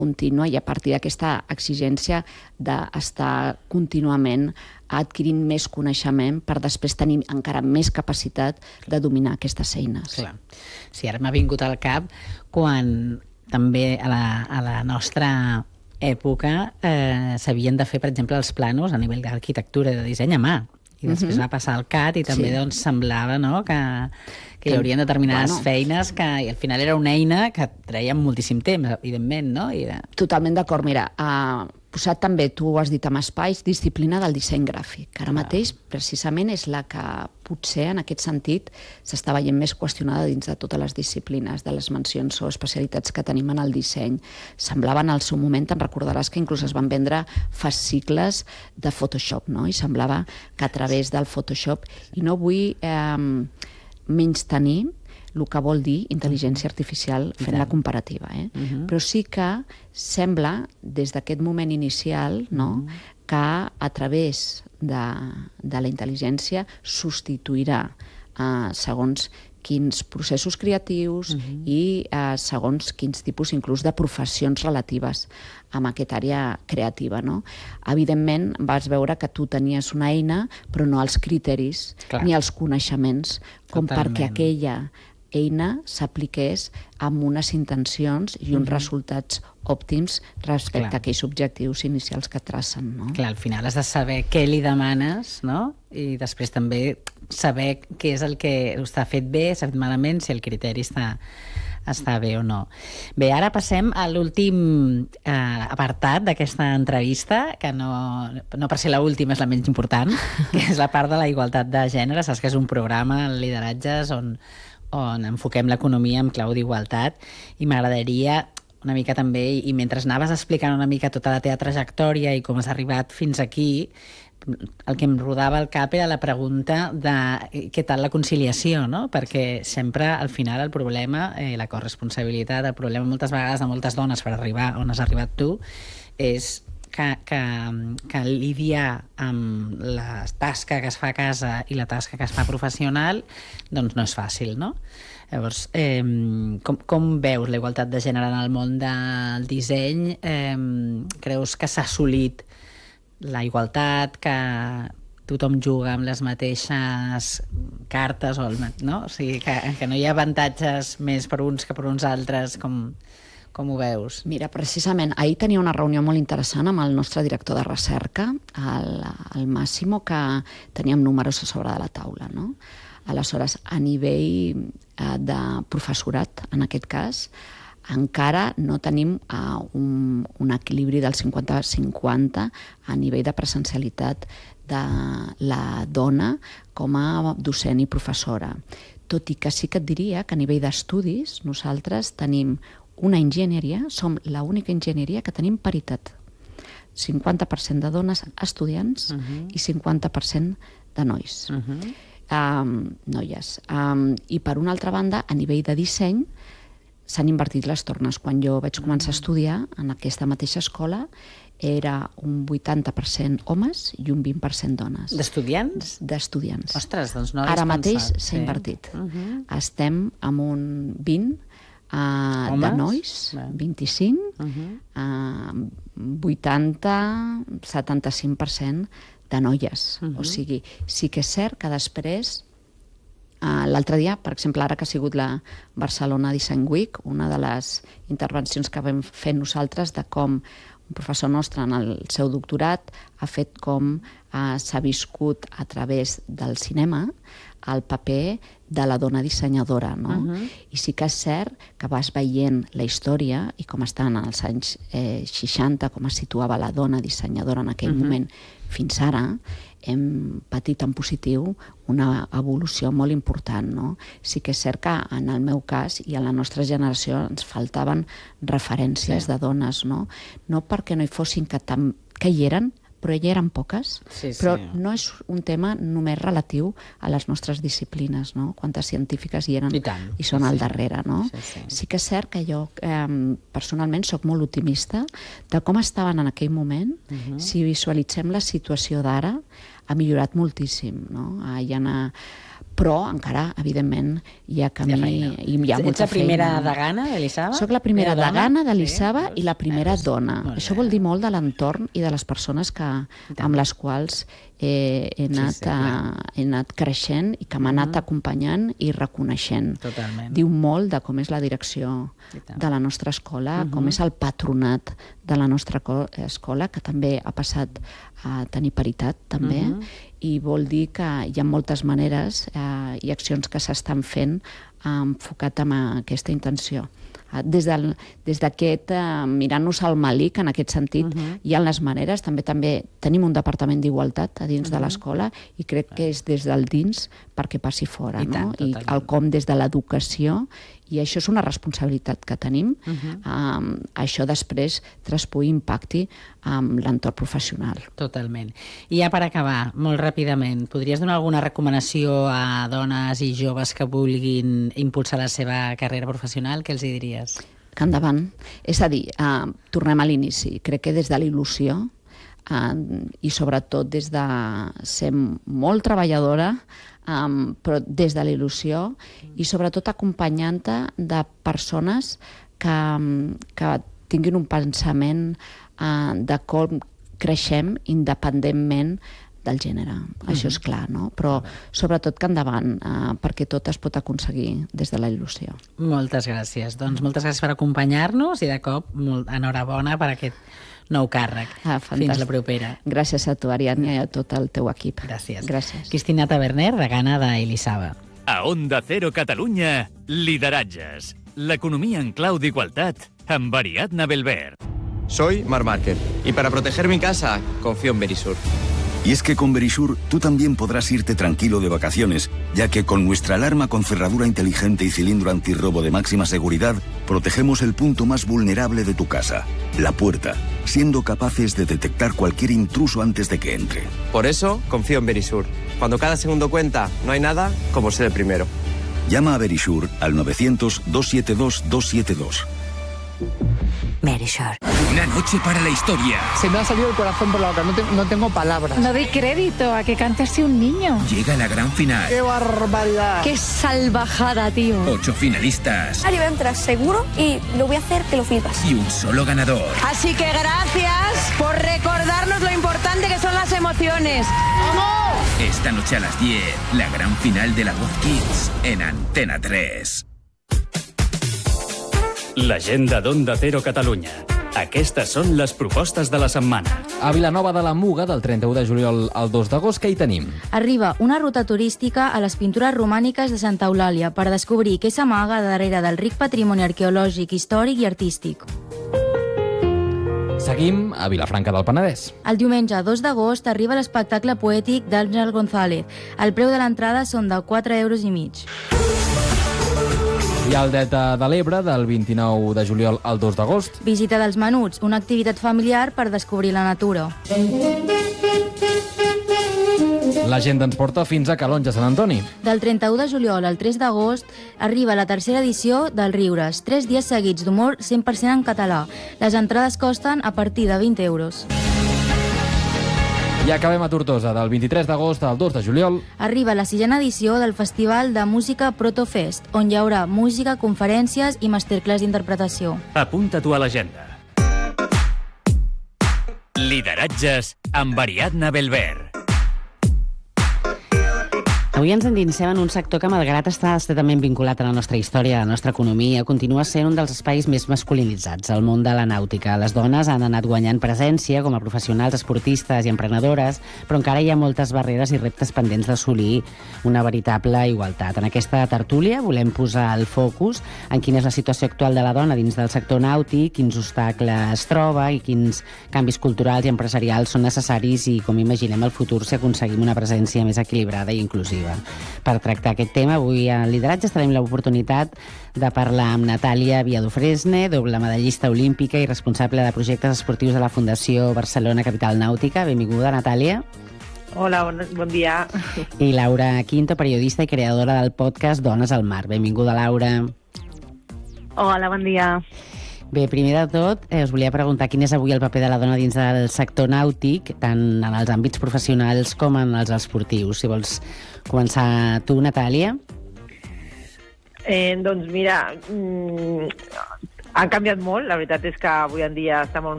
contínua i a partir d'aquesta exigència d'estar contínuament adquirint més coneixement per després tenir encara més capacitat de dominar aquestes eines. Clar. Sí, ara m'ha vingut al cap quan també a la nostra època s'havien de fer, per exemple, els planos a nivell d'arquitectura i de disseny a mà. I després va passar al CAD i també semblava que hi haurien determinades feines i al final era una eina que treia moltíssim temps, evidentment, no? Totalment d'acord. Mira, posat també, tu ho has dit amb espais, disciplina del disseny gràfic, que ara mateix precisament és la que potser en aquest sentit s'està veient més qüestionada dins de totes les disciplines, de les mencions o especialitats que tenim en el disseny. Semblaven al seu moment, te'n recordaràs que inclús es van vendre fascicles de Photoshop, no? I semblava que a través del Photoshop, i no vull menystenir el que vol dir intel·ligència artificial fent la comparativa. Però sí que sembla, des d'aquest moment inicial, que a través de la intel·ligència substituirà segons quins processos creatius i segons quins tipus inclús de professions relatives amb aquesta àrea creativa. Evidentment, vas veure que tu tenies una eina, però no els criteris ni els coneixements com perquè aquella eina s'apliqués amb unes intencions i uns resultats òptims respecte a aquells objectius inicials que tracen. Clar, al final has de saber què li demanes, no? I després també saber què és el que està fet bé, s'ha fet malament, si el criteri està bé o no. Bé, ara passem a l'últim apartat d'aquesta entrevista, que no per ser l'última és la menys important, que és la part de la igualtat de gènere. Saps que és un programa, el Lideratges, on enfoquem l'economia en clau d'igualtat, i m'agradaria una mica també, i mentre anaves explicant una mica tota la teva trajectòria i com has arribat fins aquí, el que em rodava al cap era la pregunta de què tal la conciliació, no? Perquè sempre, al final, el problema, la corresponsabilitat, el problema moltes vegades de moltes dones per arribar on has arribat tu, és que lidiar amb la tasca que es fa a casa i la tasca que es fa professional doncs no és fàcil, no? Llavors, com veus la igualtat de gènere en el món del disseny? Creus que s'ha assolit la igualtat, que tothom juga amb les mateixes cartes, no? O sigui, que no hi ha avantatges més per uns que per uns altres, com ho veus? Mira, precisament, ahir tenia una reunió molt interessant amb el nostre director de recerca, el Massimo, que teníem números a sobre de la taula, no? Aleshores, a nivell de professorat, en aquest cas, encara no tenim un equilibri del 50-50 a nivell de presencialitat de la dona com a docent i professora. Tot i que sí que et diria que a nivell d'estudis nosaltres tenim una enginyeria, som l'única enginyeria que tenim paritat. 50% de dones estudiants i 50% de nois. Noies. I per una altra banda, a nivell de disseny, s'han invertit les tornes. Quan jo vaig començar a estudiar en aquesta mateixa escola, era un 80% homes i un 20% dones. D'estudiants? D'estudiants. Ostres, doncs no hagués Ara mateix pensat. s'ha invertit. Estem amb un 20 de nois, 25, 80-75% de noies. O sigui, sí que és cert que després, l'altre dia, per exemple, ara que ha sigut la Barcelona Design Week, una de les intervencions que vam fer nosaltres de com un professor nostre en el seu doctorat ha fet com s'ha viscut a través del cinema el paper de la dona dissenyadora, no? I sí que és cert que vas veient la història i com estan als anys 60, com es situava la dona dissenyadora en aquell moment fins ara, hem patit en positiu una evolució molt important, no? Sí que és cert que en el meu cas i en la nostra generació ens faltaven referències de dones, no? No perquè no hi fossin, que hi eren, però hi eren poques, però no és un tema només relatiu a les nostres disciplines, no? Quantes científiques hi eren i són al darrere, no? Sí que és cert que jo personalment soc molt optimista de com estaven en aquell moment. Si visualitzem la situació d'ara, ha millorat moltíssim, no? Hi ha però encara, evidentment, hi ha camí i hi ha molta feina. Ets la primera degana de l'ISABA? Soc la primera degana de l'ISABA i la primera dona. Això vol dir molt de l'entorn i de les persones amb les quals he anat creixent i que m'ha anat acompanyant i reconeixent. Totalment. Diu molt de com és la direcció de la nostra escola, com és el patronat de la nostra escola, que també ha passat a tenir paritat, també, i vol dir que hi ha moltes maneres i accions que s'estan fent enfocat amb aquesta intenció. Des d'aquest mirant-nos al malic, en aquest sentit, hi ha les maneres. També tenim un departament d'igualtat a dins de l'escola i crec que és des del dins perquè passi fora. I el com des de l'educació, i això és una responsabilitat que tenim, això després traspui impacti amb l'entorn professional. Totalment. I ja per acabar, molt ràpidament, podries donar alguna recomanació a dones i joves que vulguin impulsar la seva carrera professional? Què els hi diries? Que endavant. És a dir, tornem a l'inici. Crec que des de la il·lusió i sobretot des de ser molt treballadora, però des de la il·lusió i sobretot acompanyant-te de persones que tinguin un pensament de com creixem independentment del gènere. Això és clar, no? Però sobretot que endavant, perquè tot es pot aconseguir des de la il·lusió. Moltes gràcies. Doncs moltes gràcies per acompanyar-nos i de cop enhorabona per aquest nou càrrec. Fins la propera. Gràcies a tu, Ariadna, i a tot el teu equip. Gràcies. Gràcies. Cristina Taverner, degana d'Elisava. A Onda Cero Catalunya, lideratges. L'economia en clau d'igualtat amb Ariadna Belver. Soy Marc Márquez y para proteger mi casa confío en Verisur. Y es que con Verisur tú también podrás irte tranquilo de vacaciones, ya que con nuestra alarma con cerradura inteligente y cilindro antirrobo de máxima seguridad, protegemos el punto más vulnerable de tu casa, la puerta, siendo capaces de detectar cualquier intruso antes de que entre. Por eso confío en Verisur. Cuando cada segundo cuenta, no hay nada como ser el primero. Llama a Verisur al 900-272-272. Verisur. Una noche para la historia. Se me ha salido el corazón por la boca, no tengo palabras. No doy crédito a que cante así un niño. Llega la gran final. ¡Qué barbaridad! ¡Qué salvajada, tío! 8 finalistas. Ahora voy a entrar seguro y lo voy a hacer que lo flipas. Y un solo ganador. Así que gracias por recordarnos lo importante que son las emociones. ¡Vamos! Esta noche a las 10, la gran final de La Voz Kids en Antena 3. L'agenda d'Onda Cero Catalunya. Aquestes són les propostes de la setmana. A Vilanova de la Muga, del 31 de juliol al 2 d'agost, què hi tenim? Arriba una ruta turística a les pintures romàniques de Santa Eulàlia per descobrir què s'amaga darrere del ric patrimoni arqueològic, històric i artístic. Seguim a Vilafranca del Penedès. El diumenge 2 d'agost arriba l'espectacle poètic d'Àngel González. El preu de l'entrada són de 4,5 euros. I al Delta de l'Ebre, del 29 de juliol al 2 d'agost. Visita dels Menuts, una activitat familiar per descobrir la natura. L'agenda ens porta fins a Calonge, Sant Antoni. Del 31 de juliol al 3 d'agost arriba la tercera edició del Riures, 3 dies seguits d'humor 100% en català. Les entrades costen a partir de 20 euros. I acabem a Tortosa, del 23 d'agost al 2 de juliol. Arriba la 6ª edició del Festival de Música Protofest, on hi haurà música, conferències i masterclass d'interpretació. Apunta-t'ho a l'agenda. Lideratges amb Ariadna Belver. Avui ens endinsem en un sector que, malgrat estar estretament vinculat a la nostra història, a la nostra economia, continua sent un dels espais més masculinitzats, el món de la nàutica. Les dones han anat guanyant presència com a professionals, esportistes i emprenedores, però encara hi ha moltes barreres i reptes pendents d'assolir una veritable igualtat. En aquesta tertúlia volem posar el focus en quina és la situació actual de la dona dins del sector nàutic, quins obstacles troba i quins canvis culturals i empresarials són necessaris i com imaginem el futur si aconseguim una presència més equilibrada i inclusiva. Per tractar aquest tema, avui a Lideratges tenim l'oportunitat de parlar amb Natàlia Viadofresne, doble medallista olímpica i responsable de projectes esportius de la Fundació Barcelona Capital Nàutica. Benvinguda, Natàlia. Hola, bon dia. I Laura Quinto, periodista i creadora del podcast Dones al Mar. Benvinguda, Laura. Hola, bon dia. Bé, primer de tot, us volia preguntar quin és avui el paper de la dona dins del sector nàutic, tant en els àmbits professionals com en els esportius. Si vols començar tu, Natàlia. Doncs mira, ha canviat molt. La veritat és que avui en dia està molt